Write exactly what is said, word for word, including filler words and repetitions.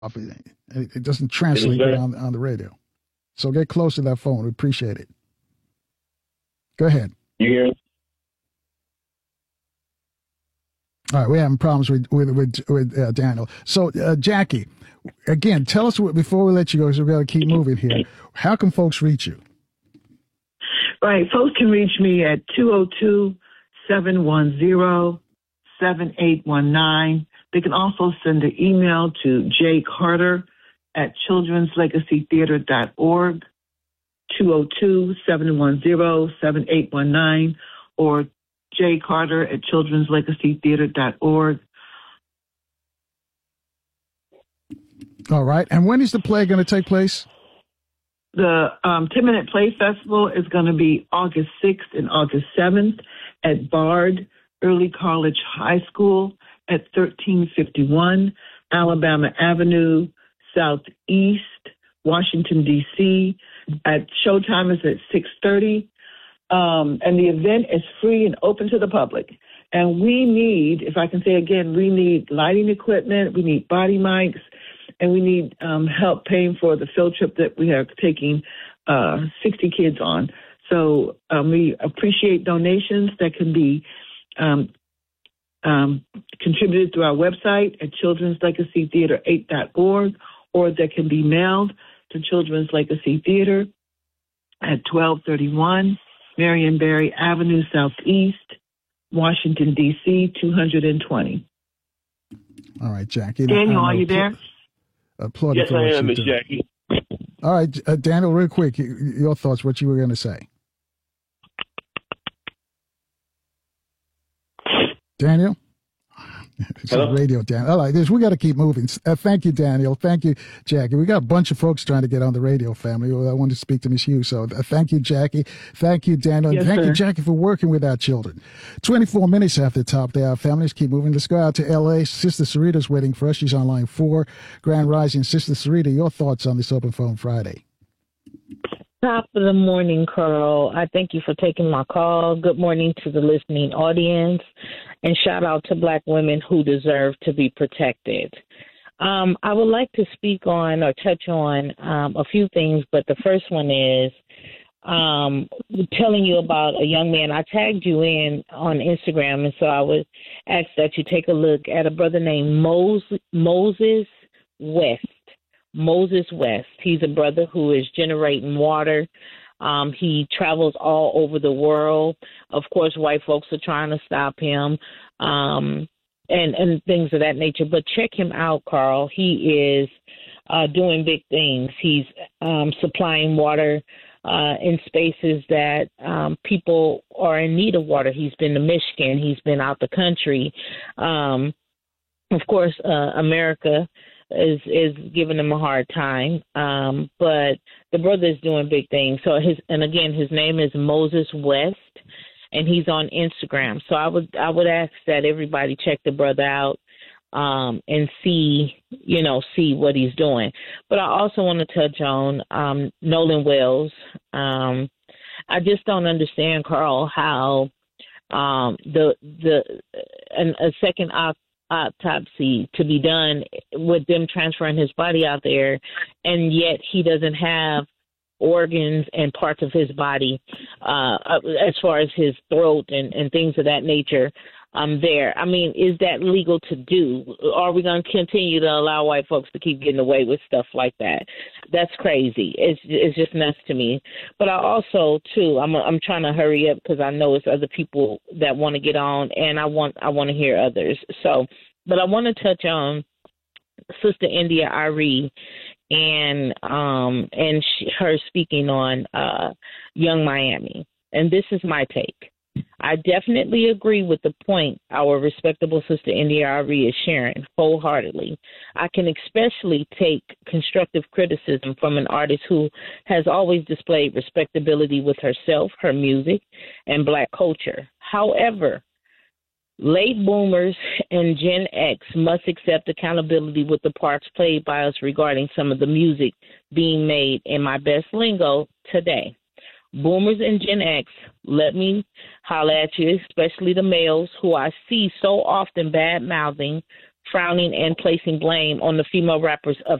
It, it doesn't translate exactly. on, on the radio. So get close to that phone. We appreciate it. Go ahead. You hear me? All right, we're having problems with with with, with uh, Daniel. So, uh, Jackie, again, tell us what, before we let you go, because we've got to keep moving here. How can folks reach you? Right, folks can reach me at two oh two, seven one zero, seven eight one nine. They can also send an email to J Carter at children's legacy theater dot org, two oh two, seven one zero, seven eight one nine, or J Carter at children's legacy theater dot org. All right. And when is the play going to take place? The um, ten-Minute Play Festival is going to be August sixth and August seventh at Bard Early College High School at thirteen fifty-one Alabama Avenue, Southeast, Washington, D C At showtime is at six thirty. Um, and the event is free and open to the public. And we need, if I can say again, we need lighting equipment, we need body mics, and we need um, help paying for the field trip that we are taking uh, sixty kids on. So um, we appreciate donations that can be um, um, contributed through our website at children's legacy theater eight dot org, or that can be mailed to Children's Legacy Theater at twelve thirty-one Marion Barry Avenue, Southeast, Washington, D C two hundred twenty. All right, Jackie. Daniel, are you there? Applaud yes, for I what am, you Miss do. Jackie. All right, uh, Daniel, real quick, your thoughts, what you were going to say. Daniel? It's Hello? on radio, Daniel. All right, this, we got to keep moving. Uh, thank you, Daniel. Thank you, Jackie. We got a bunch of folks trying to get on the radio, family. I want to speak to Miss Hughes. So uh, thank you, Jackie. Thank you, Daniel. Yes, and thank sir. you, Jackie, for working with our children. twenty-four minutes after the top there, our families keep moving. Let's go out to L A. Sister Sarita's waiting for us. She's on line four. Grand Rising. Sister Sarita, your thoughts on this Open Phone Friday? Top of the morning, Carl. I thank you for taking my call. Good morning to the listening audience, and shout out to Black women who deserve to be protected. Um, I would like to speak on or touch on um, a few things, but the first one is um, telling you about a young man. I tagged you in on Instagram, and so I would ask that you take a look at a brother named Moses, Moses West. Moses West. He's a brother who is generating water. Um, he travels all over the world. Of course, white folks are trying to stop him um, and, and things of that nature. But check him out, Carl. He is uh, doing big things. He's um, supplying water uh, in spaces that um, people are in need of water. He's been to Michigan. He's been out the country. Um, of course, uh, America is is giving him a hard time, um, but the brother is doing big things. So his and again, his name is Moses West, and he's on Instagram. So I would I would ask that everybody check the brother out um, and see you know see what he's doing. But I also want to touch on um, Nolan Wells. Um, I just don't understand, Carl, how um, the the an, a second op. autopsy to be done with them transferring his body out there, and yet he doesn't have organs and parts of his body uh, as far as his throat and, and things of that nature um, there. I mean, is that legal to do? Are we going to continue to allow white folks to keep getting away with stuff like that? That's crazy. It's it's just nuts to me. But I also, too, I'm I'm trying to hurry up because I know it's other people that want to get on, and I want I want to hear others. So, but I want to touch on Sister India Ari and um and she, her speaking on uh, Young Miami, and this is my take. I definitely agree with the point our respectable Sister India Ari is sharing wholeheartedly. I can especially take constructive criticism from an artist who has always displayed respectability with herself, her music, and Black culture. However, late boomers and Gen X must accept accountability with the parts played by us regarding some of the music being made in my best lingo today. Boomers and Gen X, let me holler at you, especially the males who I see so often bad-mouthing frowning and placing blame on the female rappers of